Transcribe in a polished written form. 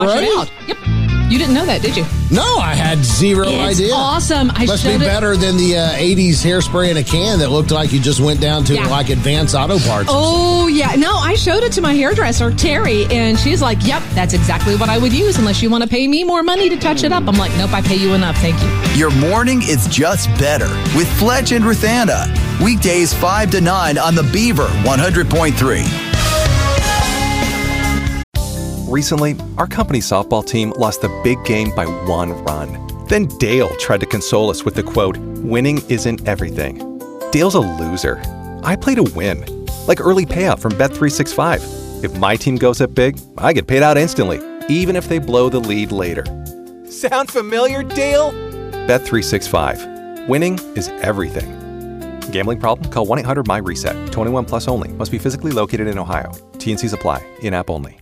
Wash Right? it out. Yep. You didn't know that, did you? No, I had zero It's idea. awesome. Must be better than the 80s hairspray in a can that looked like you just went down to like Advanced Auto Parts. Oh, yeah. No, I showed it to my hairdresser, Terry, and she's like, yep, that's exactly what I would use unless you want to pay me more money to touch it up. I'm like, nope, I pay you enough. Thank you. Your morning is just better with Fletch and Ruthanna. Weekdays 5 to 9 on the Beaver 100.3. Recently, our company softball team lost the big game by 1 run. Then Dale tried to console us with the quote, "Winning isn't everything." Dale's a loser. I play to win, like early payout from Bet365. If my team goes up big, I get paid out instantly, even if they blow the lead later. Sound familiar, Dale? Bet365. Winning is everything. Gambling problem? Call 1-800-MY-RESET. 21 plus only. Must be physically located in Ohio. T&Cs apply. In-app only.